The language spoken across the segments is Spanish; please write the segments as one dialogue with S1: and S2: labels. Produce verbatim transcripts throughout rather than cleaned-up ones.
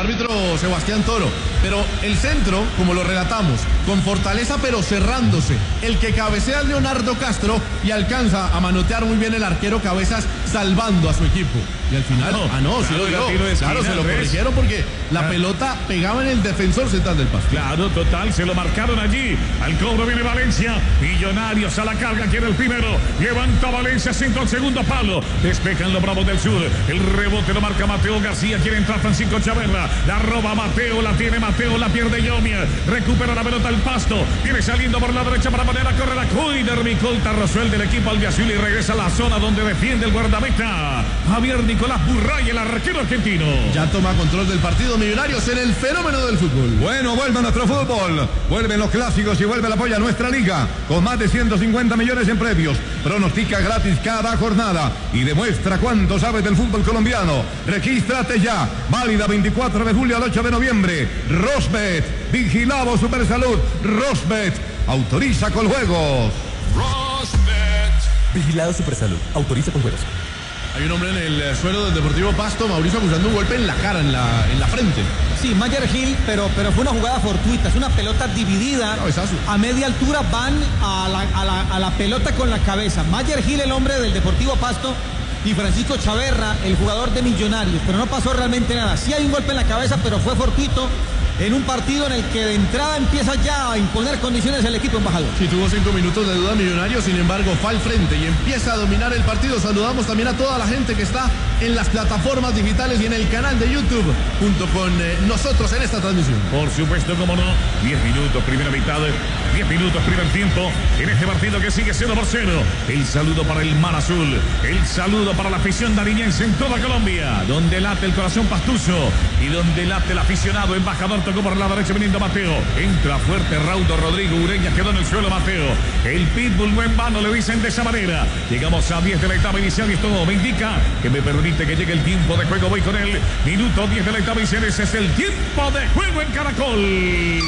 S1: árbitro Sebastián Toro, pero el centro, como lo relatamos, con fortaleza pero cerrándose, el que cabecea es Leonardo Castro y alcanza a manotear muy bien el arquero Cabezas, salvando a su equipo. Y al final,
S2: no,
S1: ah no,
S2: claro,
S1: sí lo dio,
S2: tiro de esquina,
S1: claro, se lo
S2: ¿ves?
S1: corrigieron porque la
S2: Ah.
S1: pelota pegaba en el defensor central del Pasto.
S2: Claro, total, se lo marcaron allí. Al cobro viene Valencia. Millonarios a la carga, quiere el primero. Levanta Valencia, centro al segundo palo. Despejan los Bravos del Sur. El rebote lo marca Mateo García. Quiere entrar Francisco Chaverra. La roba Mateo, la tiene Mateo, la pierde Yomier. Recupera la pelota el Pasto. Viene saliendo por la derecha para poner a correr a Cuider. Micolta Rosuel del equipo albiazul y regresa a la zona donde defiende el guardameta Javier Nicolás Burray, el arquero argentino.
S1: Ya toma control del partido. Millonarios en el fenómeno del fútbol.
S3: Bueno, vuelve nuestro fútbol. Vuelven los clásicos y vuelve el apoyo a nuestra liga. Con más de ciento cincuenta millones en premios. Pronostica gratis cada jornada. Y demuestra cuánto sabes del fútbol colombiano. Regístrate ya. Válida veinticuatro de julio al ocho de noviembre. Rosbet. Vigilado Supersalud. Rosbet. Autoriza con juegos.
S4: Rosbet.
S5: Vigilado Supersalud. Autoriza con juegos.
S1: Hay un hombre en el suelo del Deportivo Pasto, Mauricio, acusando un golpe en la cara, en la, en la frente.
S6: Sí, Mayer Gil, pero, pero fue una jugada fortuita, es una pelota dividida.
S1: Cabezazo.
S6: A media altura van a la, a, la, a la pelota con la cabeza. Mayer Gil, el hombre del Deportivo Pasto, y Francisco Chaverra, el jugador de Millonarios. Pero no pasó realmente nada. Sí hay un golpe en la cabeza, pero fue fortuito en un partido en el que de entrada empieza ya a imponer condiciones el equipo embajador.
S1: Sí, tuvo cinco minutos de duda Millonarios, sin embargo, fue al frente y empieza a dominar el partido. Saludamos también a toda la gente que está en las plataformas digitales y en el canal de YouTube, junto con eh, nosotros en esta transmisión.
S2: Por supuesto, como no. diez minutos, primera mitad. diez minutos, primer tiempo. En este partido que sigue cero por cero. El saludo para el Mar Azul. El saludo para la afición nariñense en toda Colombia. Donde late el corazón pastuso. Y donde late el aficionado embajador. Tocó por la derecha viniendo Mateo. Entra fuerte Raudo Rodrigo Ureña. Quedó en el suelo Mateo. El pitbull no en vano, le dicen de esa manera. Llegamos a diez de la etapa inicial y esto me indica que me permite que llegue el tiempo de juego. Voy con él. Minuto diez de la etapa inicial. Ese es el tiempo de juego en Caracol.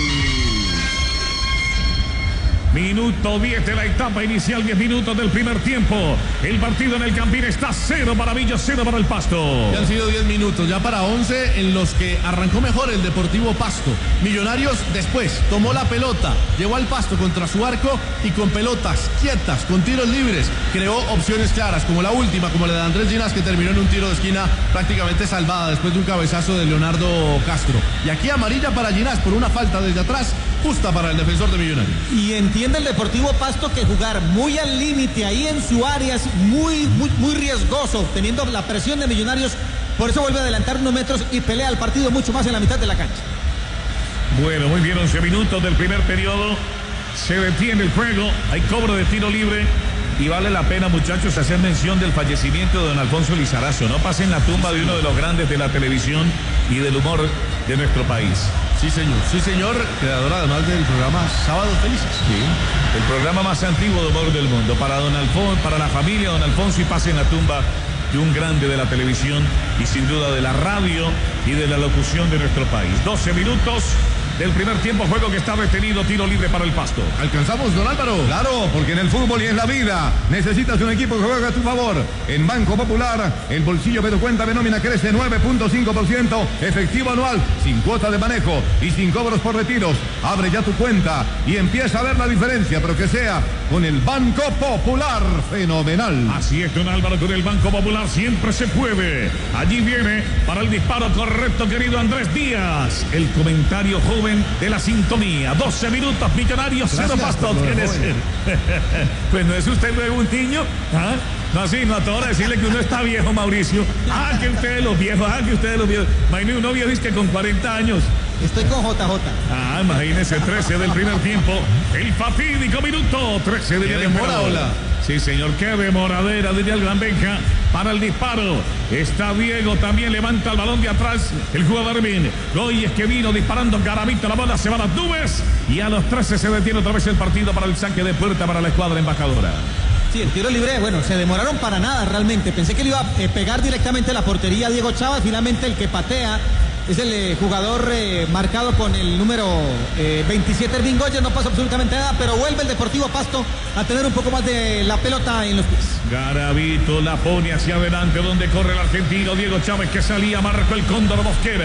S2: Minuto diez de la etapa inicial, diez minutos del primer tiempo. El partido en el Campín está cero para Villa, cero para el Pasto.
S1: Ya han sido diez minutos, ya para once en los que arrancó mejor el Deportivo Pasto. Millonarios después tomó la pelota, llevó al Pasto contra su arco y con pelotas quietas, con tiros libres, creó opciones claras, como la última, como la de Andrés Ginás, que terminó en un tiro de esquina prácticamente salvada después de un cabezazo de Leonardo Castro. Y aquí amarilla para Ginás por una falta desde atrás, justa para el defensor de Millonarios.
S6: Y entiende el Deportivo Pasto que jugar muy al límite ahí en su área es muy, muy, muy riesgoso, teniendo la presión de Millonarios. Por eso vuelve a adelantar unos metros y pelea el partido mucho más en la mitad de la cancha.
S2: Bueno, muy bien, once minutos del primer periodo. Se detiene el juego, hay cobro de tiro libre. Y vale la pena, muchachos, hacer mención del fallecimiento de don Alfonso Lizarazo. No pasen la tumba de uno de los grandes de la televisión y del humor de nuestro país.
S1: Sí, señor. Sí, señor. Creador además del programa Sábados Felices.
S2: Sí. El programa más antiguo de humor del mundo. Para don Alfonso, para la familia don Alfonso, y pasen la tumba de un grande de la televisión y sin duda de la radio y de la locución de nuestro país. doce minutos del primer tiempo, juego que está detenido, tiro libre para el Pasto.
S1: ¿Alcanzamos, don Álvaro?
S3: Claro, porque en el fútbol y en la vida necesitas un equipo que juegue a tu favor. En Banco Popular, el bolsillo de tu cuenta de nómina crece nueve punto cinco por ciento, efectivo anual, sin cuota de manejo y sin cobros por retiros. Abre ya tu cuenta y empieza a ver la diferencia, pero que sea con el Banco Popular. Fenomenal.
S2: Así es, don Álvaro, con el Banco Popular siempre se puede. Allí viene para el disparo correcto, querido Andrés Díaz. El comentario joven de la sintonía. doce minutos, Millonarios, cero Pasto. Pues no es usted luego un niño, ¿ah? No, sí, no, a toda hora decirle que uno está viejo, Mauricio. Ah, que ustedes los viejos, ah, que ustedes los viejos. Imagínese uno viejo, dice que con cuarenta años.
S6: Estoy con J J.
S2: Ah, imagínese, trece del primer tiempo. El fatídico minuto, trece de
S1: demora, hola.
S2: Sí, señor, qué demoradera, diría el Gran Benja. Para el disparo está Diego, también levanta el balón de atrás el jugador Armin. Goyes que vino disparando Garavito, la bola se va a las nubes y a los trece se detiene otra vez el partido para el saque de puerta para la escuadra embajadora.
S6: Sí, el tiro libre, bueno, se demoraron para nada realmente. Pensé que le iba a eh, pegar directamente a la portería a Diego Chávez. Finalmente el que patea es el eh, jugador eh, marcado con el número eh, veintisiete, Ervin Goyes. No pasa absolutamente nada, pero vuelve el Deportivo Pasto a tener un poco más de la pelota en los pies.
S2: Garavito la pone hacia adelante donde corre el argentino Diego Chávez, que salía, marcó el Cóndor Mosquera.